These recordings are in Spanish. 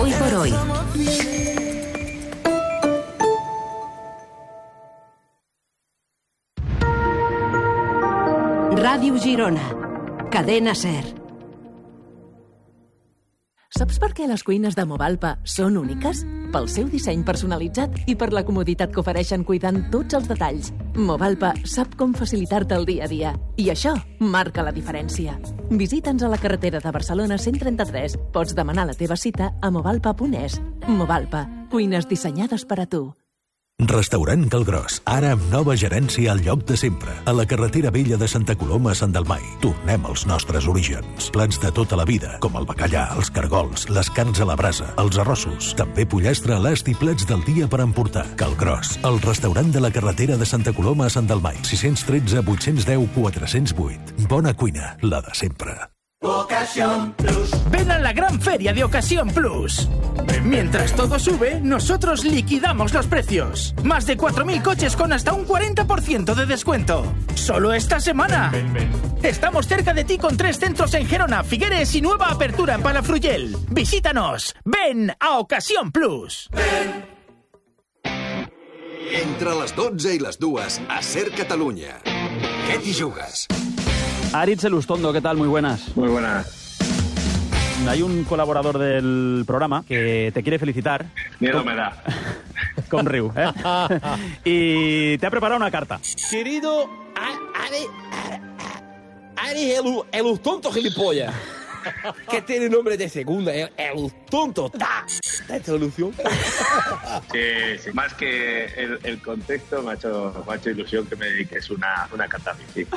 Hoy por hoy. Ràdio Girona. Cadena SER. Saps per què les cuines de Movalpa són úniques? Pel seu disseny personalitzat i per la comoditat que ofereixen cuidant tots els detalls. Movalpa sap com facilitar-te el dia a dia. I això marca la diferència. Visita'ns a la carretera de Barcelona 133. Pots demanar la teva cita a movalpa.es. Movalpa. Cuines dissenyades per a tu. Restaurant Calgròs, ara amb nova gerència al lloc de sempre. A la carretera vella de Santa Coloma a Sant Dalmai. Tornem als nostres orígens. Plats de tota la vida, com el bacallà, els cargols, les carns a la brasa, els arrossos. També pollastre a l'ast i plats del dia per emportar. Calgròs, el restaurant de la carretera de Santa Coloma a Sant Dalmai. 613 810 408. Bona cuina, la de sempre. Ocasión Plus. Ven a la gran feria de Ocasión Plus. Mientras todo sube, nosotros liquidamos los precios. Más de 4.000 coches con hasta un 40% de descuento. Solo esta semana. Estamos cerca de ti con 3 centros en Gerona, Figueres y nueva apertura en Palafrugell. Visítanos. Ven a Ocasión Plus. Entre les 12 i les 2, a SER Catalunya. Què t'hi jugues? Aritz Elustondo, ¿qué tal? Muy buenas. Muy buenas. Hay un colaborador del programa que te quiere felicitar. Miedo me da. Con Riu, ¿eh? Y te ha preparado una carta. Querido Ari el tonto gilipollas. Que tiene nombre de segunda, el tonto. ¿Esta solución? Sí. Más que el contexto, me ha hecho ilusión que me dediques una carta a mí, sí.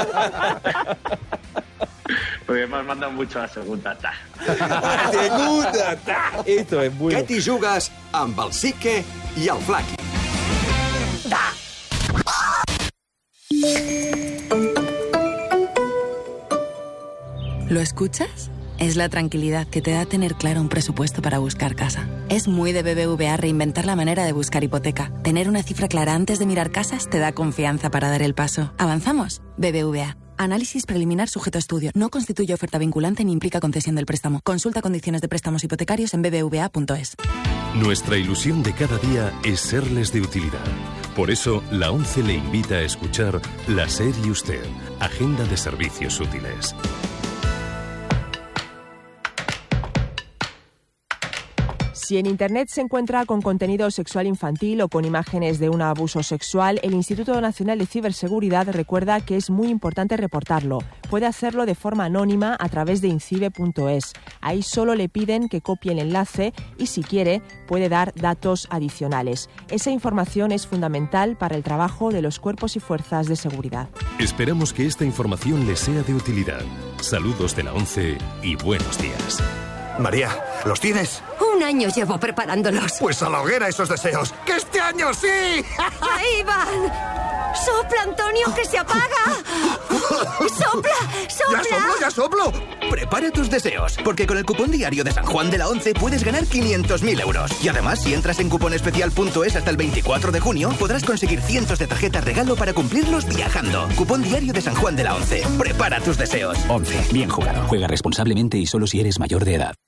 Porque me has mandado mucho a la segunda. Segunda. Esto es bueno. Què t'hi jugues amb el Sique i el Flaqui? ¿Lo escuchas? Es la tranquilidad que te da tener claro un presupuesto para buscar casa. Es muy de BBVA reinventar la manera de buscar hipoteca. Tener una cifra clara antes de mirar casas te da confianza para dar el paso. ¿Avanzamos? BBVA. Análisis preliminar sujeto a estudio. No constituye oferta vinculante ni implica concesión del préstamo. Consulta condiciones de préstamos hipotecarios en bbva.es. Nuestra ilusión de cada día es serles de utilidad. Por eso, la ONCE le invita a escuchar La SER y Usted, Agenda de Servicios Útiles. Si en Internet se encuentra con contenido sexual infantil o con imágenes de un abuso sexual, el Instituto Nacional de Ciberseguridad recuerda que es muy importante reportarlo. Puede hacerlo de forma anónima a través de incibe.es. Ahí solo le piden que copie el enlace y, si quiere, puede dar datos adicionales. Esa información es fundamental para el trabajo de los cuerpos y fuerzas de seguridad. Esperamos que esta información les sea de utilidad. Saludos de la ONCE y buenos días. María, ¿los tienes? Un año llevo preparándolos. Pues a la hoguera esos deseos. ¡Que este año sí! ¡Ahí van! ¡Sopla, Antonio, que se apaga! ¡Sopla! ¡Ya soplo! Prepara tus deseos, porque con el cupón diario de San Juan de la ONCE puedes ganar 500.000 euros. Y además, si entras en cuponespecial.es hasta el 24 de junio, podrás conseguir cientos de tarjetas regalo para cumplirlos viajando. Cupón diario de San Juan de la ONCE. Prepara tus deseos. ONCE. Bien jugado. Juega responsablemente y solo si eres mayor de edad.